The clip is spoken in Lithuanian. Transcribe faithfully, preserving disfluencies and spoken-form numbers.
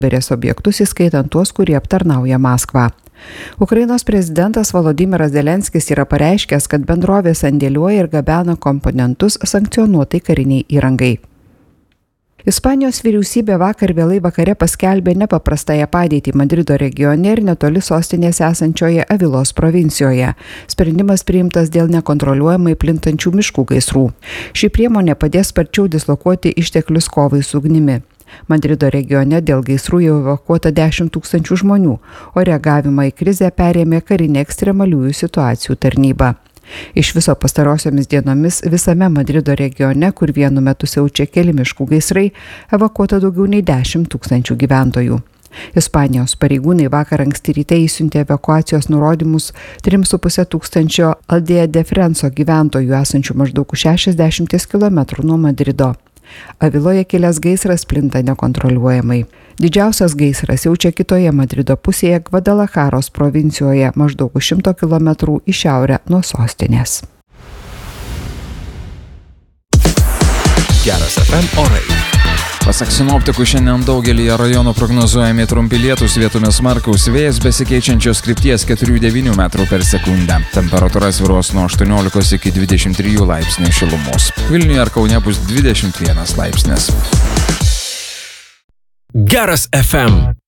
įvairias objektus, įskaitant tuos, kurie aptarnauja Maskvą. Ukrainos prezidentas Volodymyras Zelenskis yra pareiškęs, kad bendrovė sandėliuoja ir gabena komponentus sankcionuotai kariniai įrangai. Ispanijos vyriausybė vakar vėlai vakare paskelbė nepaprastąją padėtį Madrido regione ir netoli sostinės esančioje Avilos provincijoje. Sprendimas priimtas dėl nekontroliuojamai plintančių miškų gaisrų. Ši priemonė padės sparčiau dislokuoti išteklius kovai su ugnimi. Madrido regione dėl gaisrų jau evakuota dešimt tūkstančių žmonių, o reagavimą į krizę perėmė karinė ekstremaliųjų situacijų tarnyba. Iš viso pastarosiomis dienomis visame Madrido regione, kur vienu metu siaučia keli miškų gaisrai, evakuota daugiau nei dešimt tūkstančių gyventojų. Ispanijos pareigūnai vakar anksti ryte įsiuntė evakuacijos nurodymus trims su puse tūkstančio Aldea de Frenso gyventojų esančių maždaug už šešiasdešimt kilometrų nuo Madrido. Aviloje kilęs gaisras plinta nekontroliuojamai. Didžiausias gaisras jaučia kitoje Madrido pusėje Gvadalacharos provincijoje, maždaug už šimto kilometrų į šiaurę nuo sostinės. Geras F M orai. Pasak sinoptikų, šiandien daugelyje rajonų prognozuojami trumpi lietūs, vietomis smarkaus vėjas besikeičiančios krypties keturių devynių metrų per sekundę. Temperatūra svyruos nuo aštuoniolikos iki dvidešimt trijų laipsnių šilumos. Vilniuje ar Kaune bus dvidešimt vienas laipsnis. Geras F M.